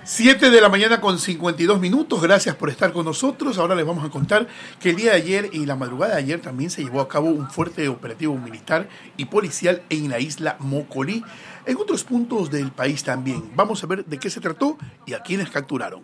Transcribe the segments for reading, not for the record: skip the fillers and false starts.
7 de la mañana con 52 minutos, gracias por estar con nosotros. Ahora les vamos a contar que el día de ayer y la madrugada de ayer también se llevó a cabo un fuerte operativo militar y policial en la isla Mocolí, en otros puntos del país también. Vamos a ver de qué se trató y a quiénes capturaron.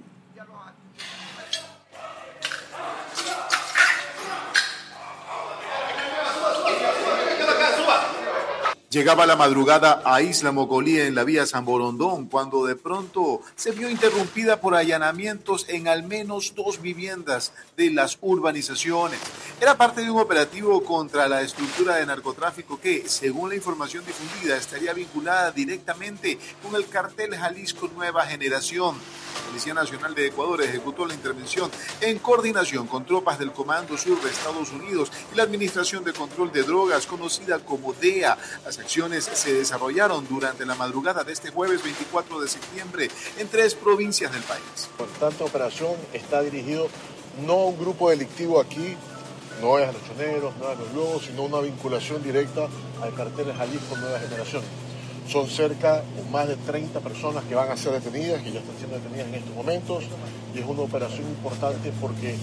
Llegaba la madrugada a Isla Mocolí en la vía San Borondón cuando de pronto se vio interrumpida por allanamientos en al menos 2 viviendas de las urbanizaciones. Era parte de un operativo contra la estructura de narcotráfico que, según la información difundida, estaría vinculada directamente con el cartel Jalisco Nueva Generación. La Policía Nacional de Ecuador ejecutó la intervención en coordinación con tropas del Comando Sur de Estados Unidos y la Administración de Control de Drogas, conocida como DEA. Las acciones se desarrollaron durante la madrugada de este jueves 24 de septiembre en 3 provincias del país. Por tanto, operación está dirigido no a un grupo delictivo aquí, no es a los choneros, no es a los lobos, sino una vinculación directa al cartel Jalisco Nueva Generación. Son cerca o más de 30 personas que van a ser detenidas, que ya están siendo detenidas en estos momentos, y es una operación importante porque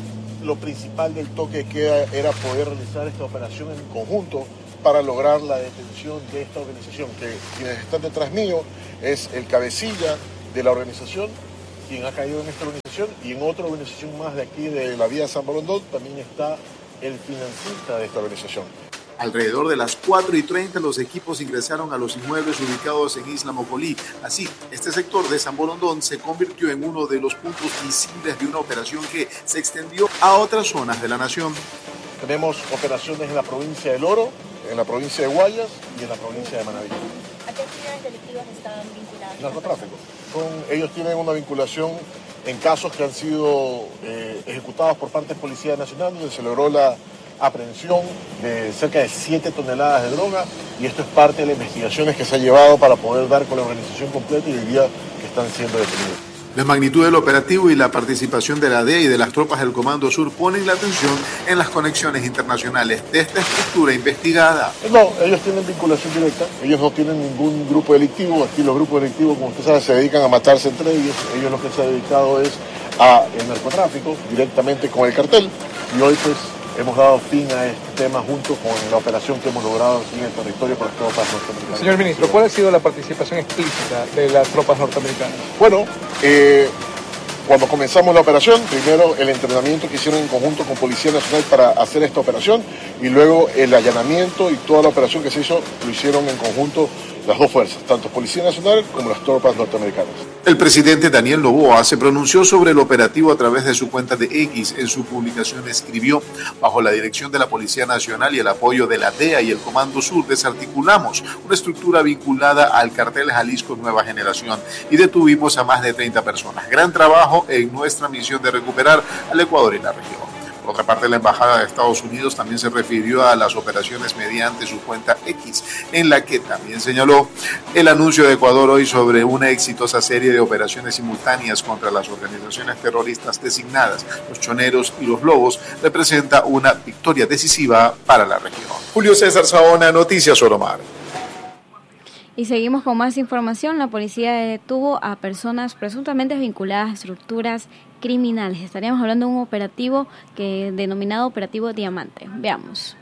lo principal del toque de queda era poder realizar esta operación en conjunto para lograr la detención de esta organización, que quienes están detrás mío es el cabecilla de la organización, quien ha caído en esta organización, y en otra organización más de aquí de la vía San Borondón también está el financista de esta organización. Alrededor de las 4:30 los equipos ingresaron a los inmuebles ubicados en Isla Mocolí. Así, este sector de San Borondón se convirtió en uno de los puntos visibles de una operación que se extendió a otras zonas de la nación. Tenemos operaciones en la provincia del Oro, en la provincia de Guayas y en la provincia de Manabí. ¿A qué actividades delictivas están vinculadas? Narcotráfico. Ellos tienen una vinculación en casos que han sido ejecutados por parte de Policía Nacional, donde se logró la aprehensión de cerca de 7 toneladas de droga, y esto es parte de las investigaciones que se ha llevado para poder dar con la organización completa y el día que están siendo detenidos. La magnitud del operativo y la participación de la DEA y de las tropas del Comando Sur ponen la atención en las conexiones internacionales de esta estructura investigada. No, ellos tienen vinculación directa, ellos no tienen ningún grupo delictivo. Aquí los grupos delictivos, como usted sabe, se dedican a matarse entre ellos. Ellos lo que se han dedicado es al narcotráfico directamente con el cartel, y hoy pues hemos dado fin a este tema junto con la operación que hemos logrado aquí en el territorio con las tropas norteamericanas. Señor ministro, ¿cuál ha sido la participación explícita de las tropas norteamericanas? Bueno, cuando comenzamos la operación, primero el entrenamiento que hicieron en conjunto con Policía Nacional para hacer esta operación, y luego el allanamiento y toda la operación que se hizo lo hicieron en conjunto las dos fuerzas, tanto Policía Nacional como las tropas norteamericanas. El presidente Daniel Noboa se pronunció sobre el operativo a través de su cuenta de X. En su publicación escribió: bajo la dirección de la Policía Nacional y el apoyo de la DEA y el Comando Sur, desarticulamos una estructura vinculada al cartel Jalisco Nueva Generación y detuvimos a más de 30 personas. Gran trabajo en nuestra misión de recuperar al Ecuador y la región. Por otra parte, la Embajada de Estados Unidos también se refirió a las operaciones mediante su cuenta X, en la que también señaló el anuncio de Ecuador hoy sobre una exitosa serie de operaciones simultáneas contra las organizaciones terroristas designadas, los choneros y los lobos, representa una victoria decisiva para la región. Julio César Saona, Noticias Oromar. Y seguimos con más información. La policía detuvo a personas presuntamente vinculadas a estructuras criminales. Estaríamos hablando de un operativo denominado Operativo Diamante. Veamos.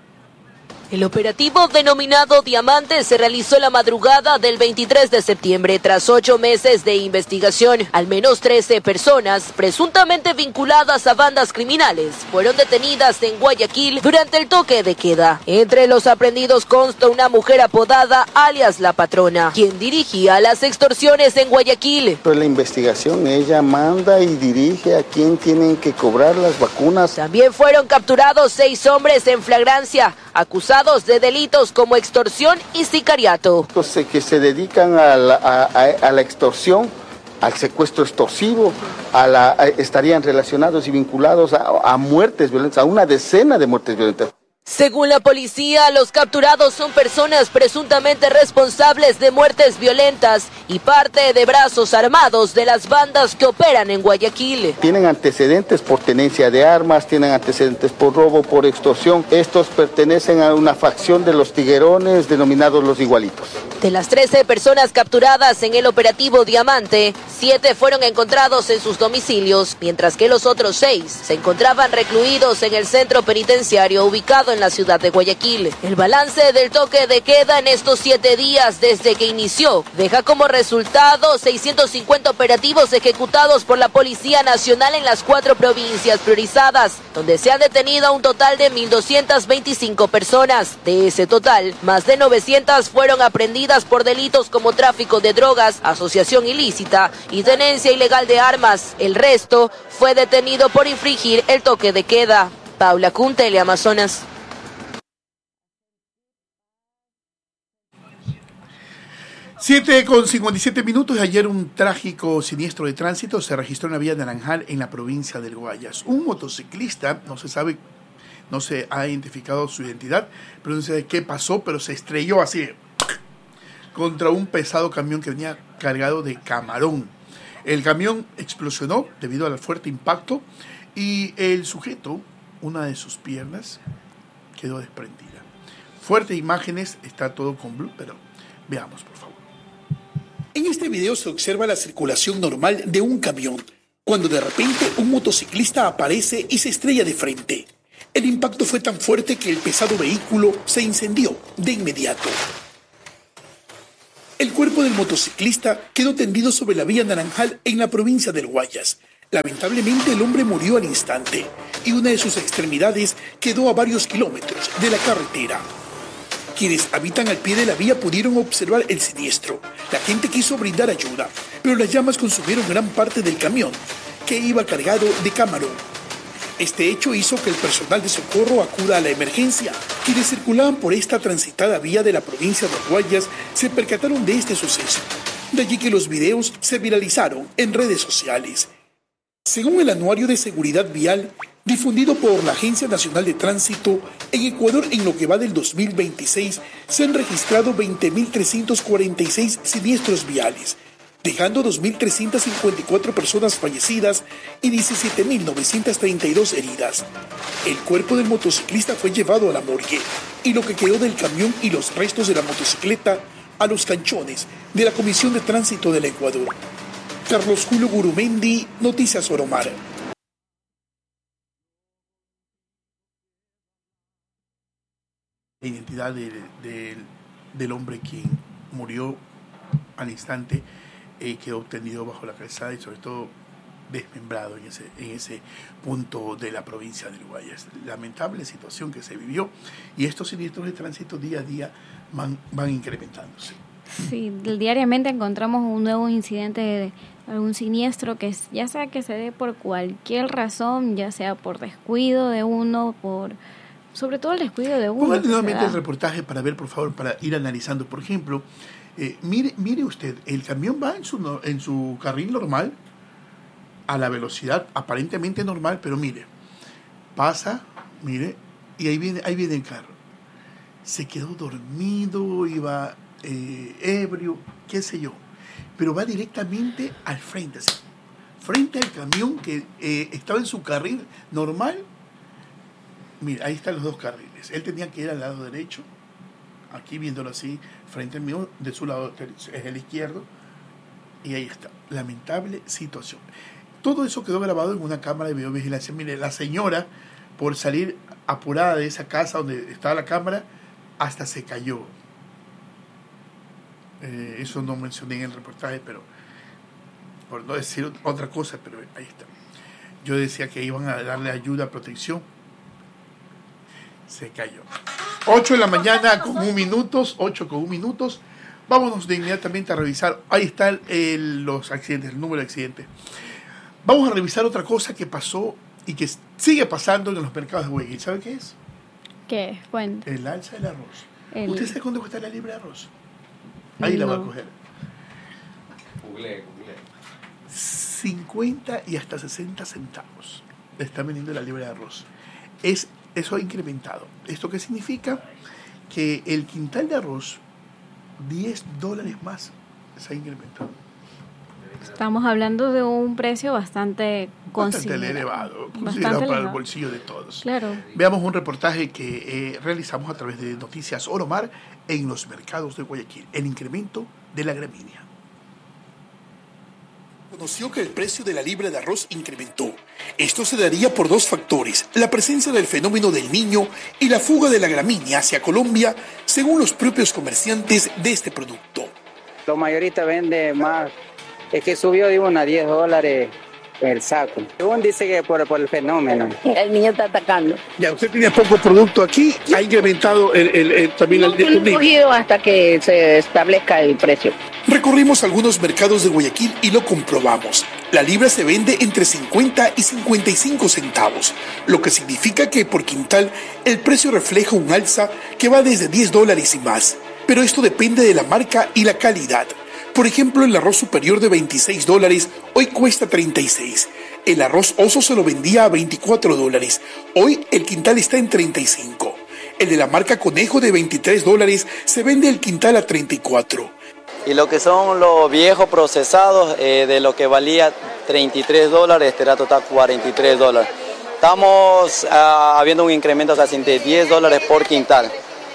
El operativo denominado Diamante se realizó la madrugada del 23 de septiembre. Tras 8 meses de investigación, al menos 13 personas, presuntamente vinculadas a bandas criminales, fueron detenidas en Guayaquil durante el toque de queda. Entre los aprendidos consta una mujer apodada alias La Patrona, quien dirigía las extorsiones en Guayaquil. Por la investigación, ella manda y dirige a quién tienen que cobrar las vacunas. También fueron capturados 6 hombres en flagrancia, acusados de delitos como extorsión y sicariato. Los que se dedican a la extorsión, al secuestro extorsivo, estarían relacionados y vinculados a muertes violentas, a una decena de muertes violentas. Según la policía, los capturados son personas presuntamente responsables de muertes violentas y parte de brazos armados de las bandas que operan en Guayaquil. Tienen antecedentes por tenencia de armas, tienen antecedentes por robo, por extorsión. Estos pertenecen a una facción de los tiguerones denominados los igualitos. De las 13 personas capturadas en el operativo Diamante, 7 fueron encontrados en sus domicilios, mientras que los otros 6 se encontraban recluidos en el centro penitenciario ubicado en la ciudad de Guayaquil. El balance del toque de queda en estos 7 días desde que inició deja como resultado 650 operativos ejecutados por la Policía Nacional en las 4 provincias priorizadas, donde se han detenido a un total de 1.225 personas. De ese total, más de 900 fueron aprehendidas por delitos como tráfico de drogas, asociación ilícita y tenencia ilegal de armas. El resto fue detenido por infringir el toque de queda. Paula Kun, Teleamazonas. 7:57 Ayer un trágico siniestro de tránsito se registró en la vía Naranjal en la provincia del Guayas. Un motociclista, no se ha identificado su identidad, pero no sé qué pasó, pero se estrelló así contra un pesado camión que venía cargado de camarón. El camión explosionó debido al fuerte impacto y el sujeto, una de sus piernas, quedó desprendida. Fuertes imágenes, está todo con blue, pero veamos por favor. En este video se observa la circulación normal de un camión, cuando de repente un motociclista aparece y se estrella de frente. El impacto fue tan fuerte que el pesado vehículo se incendió de inmediato. El cuerpo del motociclista quedó tendido sobre la vía Naranjal en la provincia del Guayas. Lamentablemente el hombre murió al instante y una de sus extremidades quedó a varios kilómetros de la carretera. Quienes habitan al pie de la vía pudieron observar el siniestro. La gente quiso brindar ayuda, pero las llamas consumieron gran parte del camión, que iba cargado de camarón. Este hecho hizo que el personal de socorro acuda a la emergencia. Quienes circulaban por esta transitada vía de la provincia de Guayas se percataron de este suceso. De allí que los videos se viralizaron en redes sociales. Según el Anuario de Seguridad Vial, difundido por la Agencia Nacional de Tránsito, en Ecuador en lo que va del 2026 se han registrado 20.346 siniestros viales, dejando 2.354 personas fallecidas y 17.932 heridas. El cuerpo del motociclista fue llevado a la morgue y lo que quedó del camión y los restos de la motocicleta a los canchones de la Comisión de Tránsito del Ecuador. Carlos Julio Gurumendi, Noticias Oromar. La identidad del hombre quien murió al instante quedó tendido bajo la calzada y sobre todo desmembrado en ese punto de la provincia del Guayas. Lamentable situación que se vivió y estos siniestros de tránsito día a día van incrementándose. Sí, diariamente encontramos un nuevo incidente de algún siniestro que ya sea que se dé por cualquier razón, ya sea por descuido de uno, sobre todo el descuido de uno. Póngale nuevamente el reportaje para ver, por favor, para ir analizando. Por ejemplo, mire usted, el camión va en su carril normal, a la velocidad aparentemente normal, pero mire, pasa, mire, y ahí viene el carro. Se quedó dormido, iba ebrio, qué sé yo, pero va directamente al frente, así, frente al camión que estaba en su carril normal. Mira, ahí están los dos carriles. Él tenía que ir al lado derecho, aquí viéndolo así, frente al mío, de su lado es el izquierdo, y ahí está. Lamentable situación. Todo eso quedó grabado en una cámara de videovigilancia. Mire, la señora, por salir apurada de esa casa donde estaba la cámara, hasta se cayó. Eso no mencioné en el reportaje, pero por no decir otra cosa, pero ahí está. Yo decía que iban a darle ayuda, protección. Se cayó. 8 de la mañana con 1 minuto, 8 con 1 minuto. Vámonos de inmediatamente a revisar. Ahí están los accidentes, el número de accidentes. Vamos a revisar otra cosa que pasó y que sigue pasando en los mercados de Guayaquil. ¿Sabe qué es? ¿Qué? Bueno. El alza del arroz. ¿Usted sabe cuánto cuesta la libra de arroz? Ahí la va a coger. Google. 50 y hasta 60 centavos. Le están vendiendo la libra de arroz. Es Eso ha incrementado. ¿Esto qué significa? Que el quintal de arroz, $10 más, se ha incrementado. Estamos hablando de un precio bastante elevado, considerado para el bolsillo de todos. Claro. Veamos un reportaje que realizamos a través de Noticias Oromar en los mercados de Guayaquil. El incremento de la gramínea. Conoció que el precio de la libra de arroz incrementó. Esto se daría por dos factores: la presencia del fenómeno del Niño y la fuga de la gramínea hacia Colombia, según los propios comerciantes de este producto. Los mayoristas venden más, es que subió de uno a $10 el saco. Según dice que por el fenómeno. El niño está atacando. Ya, usted tiene poco producto aquí, ha incrementado también el no, cogido hasta que se establezca el precio. Recorrimos algunos mercados de Guayaquil y lo comprobamos. La libra se vende entre 50 y 55 centavos, lo que significa que por quintal el precio refleja un alza que va desde $10 y más. Pero esto depende de la marca y la calidad. Por ejemplo, el arroz superior de $26 hoy cuesta $36. El arroz oso se lo vendía a $24. Hoy el quintal está en $35. El de la marca Conejo de $23 se vende el quintal a $34. Y lo que son los viejos procesados, de lo que valía $33, este rato está $43. Estamos habiendo un incremento casi de $10 por quintal.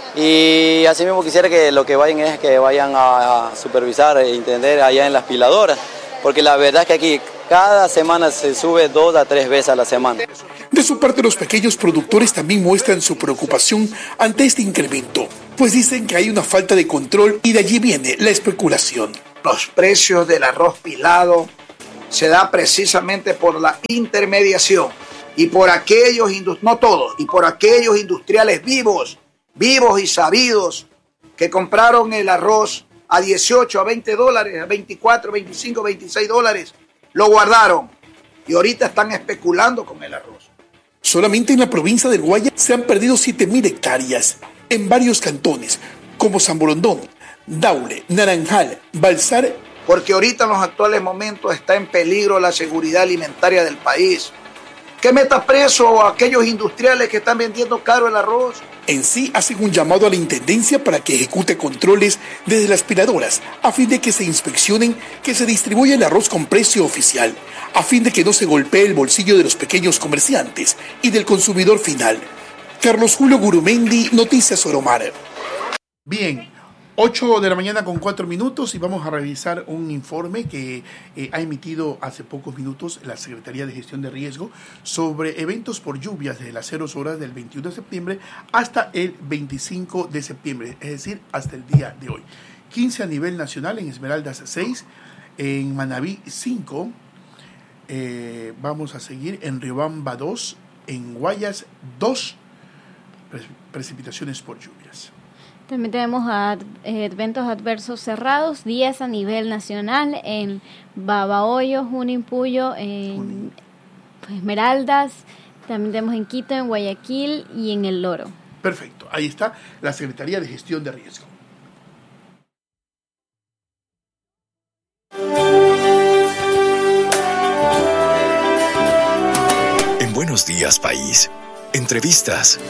Y así mismo quisiera que lo que vayan es que vayan a supervisar e entender allá en las piladoras, porque la verdad es que aquí cada semana se sube 2 a 3 veces a la semana. De su parte, los pequeños productores también muestran su preocupación ante este incremento, pues dicen que hay una falta de control y de allí viene la especulación. Los precios del arroz pilado se da precisamente por la intermediación y por aquellos, no todos, y por aquellos industriales vivos y sabidos que compraron el arroz a $18, a $20, a $24, $25, $26, lo guardaron y ahorita están especulando con el arroz. Solamente en la provincia del Guayas se han perdido 7.000 hectáreas en varios cantones, como San Borondón, Daule, Naranjal, Balsar. Porque ahorita en los actuales momentos está en peligro la seguridad alimentaria del país. Que meta preso a aquellos industriales que están vendiendo caro el arroz. En sí hacen un llamado a la Intendencia para que ejecute controles desde las piladoras a fin de que se inspeccionen que se distribuya el arroz con precio oficial, a fin de que no se golpee el bolsillo de los pequeños comerciantes y del consumidor final. Carlos Julio Gurumendi, Noticias Oromar. Bien, 8 de la mañana con 4 minutos y vamos a revisar un informe que ha emitido hace pocos minutos la Secretaría de Gestión de Riesgo sobre eventos por lluvias desde las 0 horas del 21 de septiembre hasta el 25 de septiembre, es decir, hasta el día de hoy. 15 a nivel nacional, en Esmeraldas 6, en Manabí 5, vamos a seguir en Riobamba 2, en Guayas 2, precipitaciones por lluvias. También tenemos eventos adversos cerrados, 10 a nivel nacional en Babahoyo, Junín, Puyo, en Esmeraldas, también tenemos en Quito, en Guayaquil y en El Loro. Perfecto, ahí está la Secretaría de Gestión de Riesgo. En Buenos Días, País, entrevistas.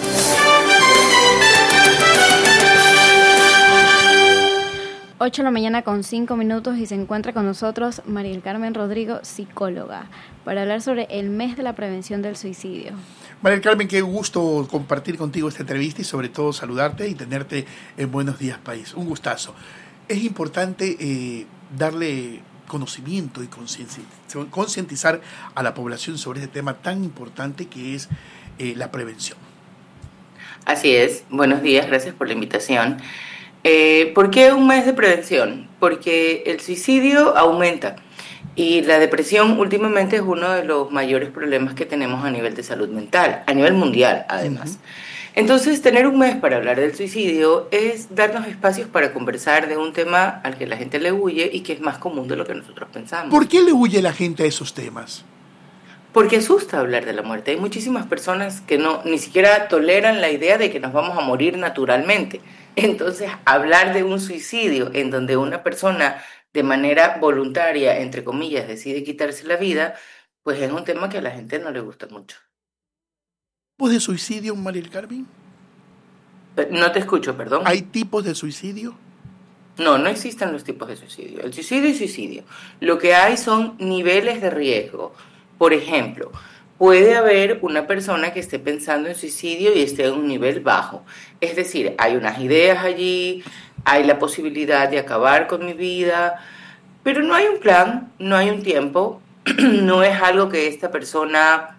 8 de la mañana con 5 minutos y se encuentra con nosotros Mariel Carmen Rodrigo, psicóloga, para hablar sobre el mes de la prevención del suicidio. Mariel Carmen, qué gusto compartir contigo esta entrevista y sobre todo saludarte y tenerte en Buenos Días País. Un gustazo. Es importante darle conocimiento y concientizar a la población sobre este tema tan importante que es la prevención. Así es. Buenos días, gracias por la invitación. ¿Por qué un mes de prevención? Porque el suicidio aumenta y la depresión últimamente es uno de los mayores problemas que tenemos a nivel de salud mental, a nivel mundial además. Uh-huh. Entonces, tener un mes para hablar del suicidio es darnos espacios para conversar de un tema al que la gente le huye y que es más común de lo que nosotros pensamos. ¿Por qué le huye la gente a esos temas? Porque asusta hablar de la muerte. Hay muchísimas personas que ni siquiera toleran la idea de que nos vamos a morir naturalmente. Entonces, hablar de un suicidio en donde una persona de manera voluntaria, entre comillas, decide quitarse la vida, pues es un tema que a la gente no le gusta mucho. ¿Tipos de suicidio, María del Carmen? No te escucho, perdón. ¿Hay tipos de suicidio? No, no existen los tipos de suicidio. El suicidio es suicidio. Lo que hay son niveles de riesgo. Por ejemplo, puede haber una persona que esté pensando en suicidio y esté en un nivel bajo. Es decir, hay unas ideas allí, hay la posibilidad de acabar con mi vida, pero no hay un plan, no hay un tiempo, no es algo que esta persona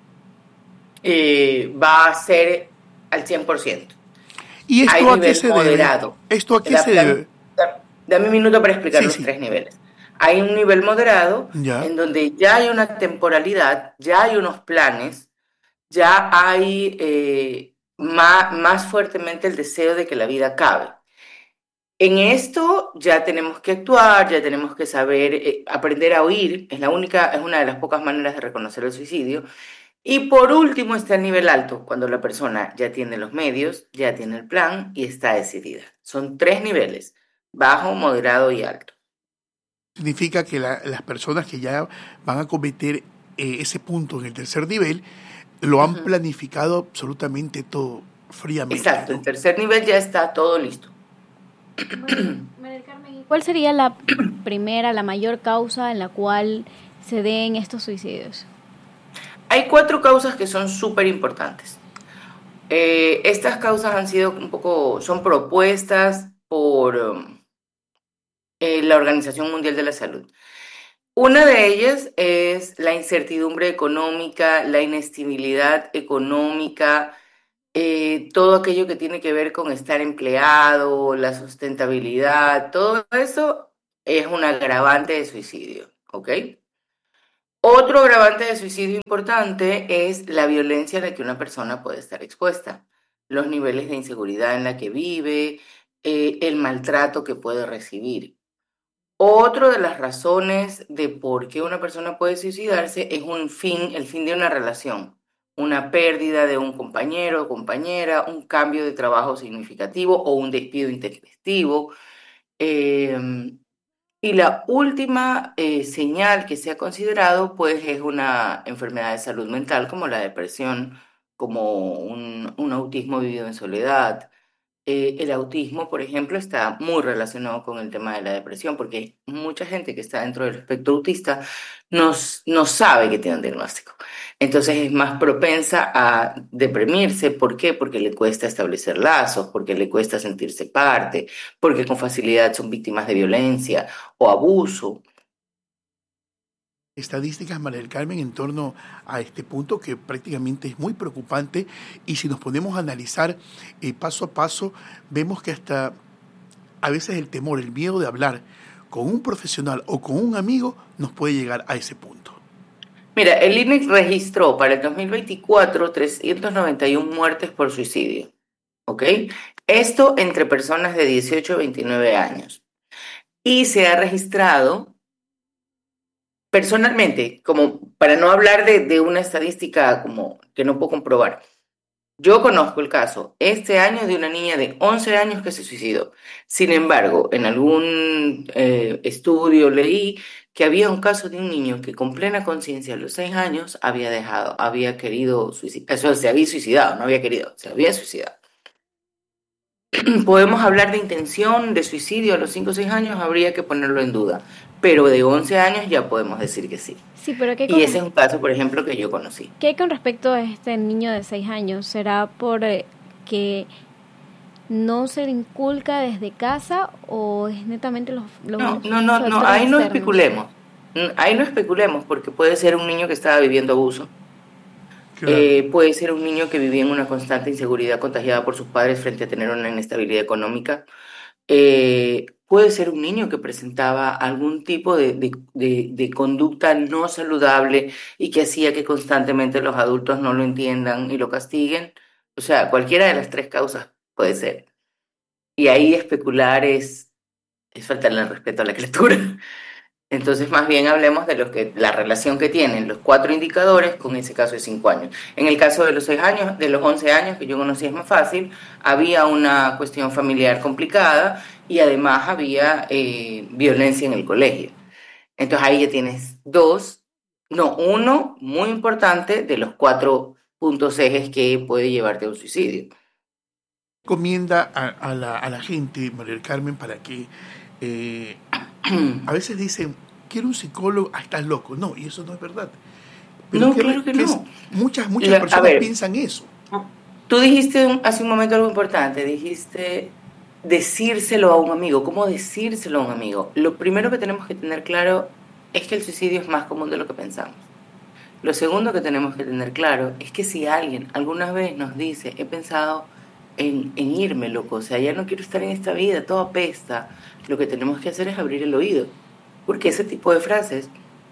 va a hacer al 100%. ¿Y esto hay a qué nivel se moderado. debe? ¿Esto a qué se debe? Dame un minuto para explicar Sí, los sí. 3 niveles. Hay un nivel moderado Ya. en donde ya hay una temporalidad, ya hay unos planes, ya hay más fuertemente el deseo de que la vida acabe. En esto ya tenemos que actuar, ya tenemos que saber, aprender a oír, es una de las pocas maneras de reconocer el suicidio. Y por último está el nivel alto, cuando la persona ya tiene los medios, ya tiene el plan y está decidida. Son 3 niveles, bajo, moderado y alto. Significa que las personas que ya van a cometer ese punto en el tercer nivel, lo han planificado absolutamente todo fríamente. Exacto, el tercer nivel ya está todo listo. María del Carmen, ¿y cuál sería la mayor causa en la cual se den estos suicidios? Hay 4 causas que son súper importantes. Estas causas son propuestas por la Organización Mundial de la Salud. Una de ellas es la incertidumbre económica, la inestabilidad económica, todo aquello que tiene que ver con estar empleado, la sustentabilidad, todo eso es un agravante de suicidio, ¿ok? Otro agravante de suicidio importante es la violencia a la que una persona puede estar expuesta, los niveles de inseguridad en la que vive, el maltrato que puede recibir. Otra de las razones de por qué una persona puede suicidarse es el fin de una relación, una pérdida de un compañero o compañera, un cambio de trabajo significativo o un despido intempestivo. Y la última señal que se ha considerado, pues, es una enfermedad de salud mental como la depresión, como un autismo vivido en soledad. El autismo, por ejemplo, está muy relacionado con el tema de la depresión, porque mucha gente que está dentro del espectro autista no sabe que tiene un diagnóstico. Entonces es más propensa a deprimirse. ¿Por qué? Porque le cuesta establecer lazos, porque le cuesta sentirse parte, porque con facilidad son víctimas de violencia o abuso. Estadísticas, María del Carmen, en torno a este punto que prácticamente es muy preocupante, y si nos ponemos a analizar paso a paso, vemos que hasta a veces el temor, el miedo de hablar con un profesional o con un amigo nos puede llegar a ese punto. Mira, el INEC registró para el 2024 391 muertes por suicidio, ¿ok? Esto entre personas de 18 a 29 años. Y se ha registrado personalmente, como para no hablar de una estadística como que no puedo comprobar. Yo conozco el caso este año de una niña de 11 años que se suicidó. Sin embargo, en algún estudio leí que había un caso de un niño que con plena conciencia a los 6 años había querido suicidar. Eso se había suicidado, no había querido, se había suicidado. Podemos hablar de intención de suicidio a los 5 o 6 años, habría que ponerlo en duda, pero de 11 años ya podemos decir que sí. Sí, pero ¿qué y ese es un caso, por ejemplo, que yo conocí. ¿Qué hay con respecto a este niño de 6 años? ¿Será por que no se le inculca desde casa o es netamente los No, ahí no especulemos. Ahí no especulemos, porque puede ser un niño que estaba viviendo abuso. Claro. Puede ser un niño que vivía en una constante inseguridad contagiada por sus padres frente a tener una inestabilidad económica. Puede ser un niño que presentaba algún tipo de conducta no saludable y que hacía que constantemente los adultos no lo entiendan y lo castiguen. O sea, cualquiera de las 3 causas puede ser. Y ahí especular es faltarle el respeto a la criatura. Entonces, más bien hablemos de la relación que tienen los 4 indicadores con ese caso de 5 años. En el caso de los 6 años, de los 11 años, que yo conocí es más fácil, había una cuestión familiar complicada y además había violencia en el colegio. Entonces ahí ya tienes uno muy importante de los 4 puntos ejes que puede llevarte a un suicidio. Recomienda a la gente, María del Carmen, para que a veces dicen, quiero un psicólogo, estás loco. No, y eso no es verdad. Pero no, claro que no. Muchas personas piensan eso. Tú dijiste hace un momento algo importante, dijiste decírselo a un amigo. ¿Cómo decírselo a un amigo? Lo primero que tenemos que tener claro es que el suicidio es más común de lo que pensamos. Lo segundo que tenemos que tener claro es que si alguien alguna vez nos dice, he pensado en irme, loco, o sea, ya no quiero estar en esta vida, todo apesta, lo que tenemos que hacer es abrir el oído, porque ese tipo de frases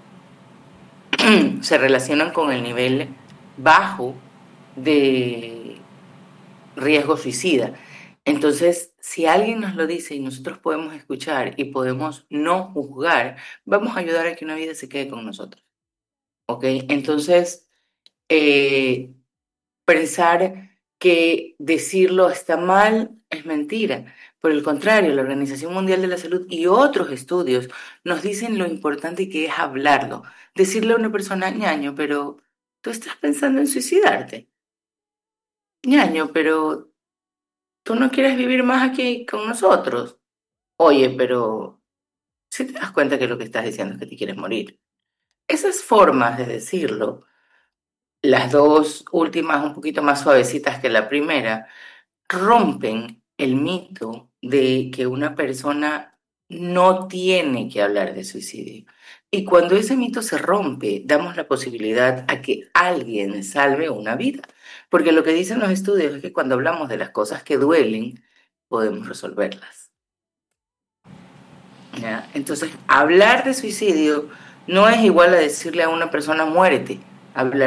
se relacionan con el nivel bajo de riesgo suicida. Entonces, si alguien nos lo dice y nosotros podemos escuchar y podemos no juzgar, vamos a ayudar a que una vida se quede con nosotros. ¿Ok? Entonces, pensar que decirlo está mal es mentira. Por el contrario, la Organización Mundial de la Salud y otros estudios nos dicen lo importante que es hablarlo. Decirle a una persona, ñaño, pero tú estás pensando en suicidarte. Ñaño, pero tú no quieres vivir más aquí con nosotros. Oye, pero si te das cuenta que lo que estás diciendo es que te quieres morir. Esas formas de decirlo, las dos últimas un poquito más suavecitas que la primera, rompen el mito de que una persona no tiene que hablar de suicidio. Y cuando ese mito se rompe, damos la posibilidad a que alguien salve una vida. Porque lo que dicen los estudios es que cuando hablamos de las cosas que duelen, podemos resolverlas. ¿Ya? Entonces, hablar de suicidio no es igual a decirle a una persona muérete. Hablar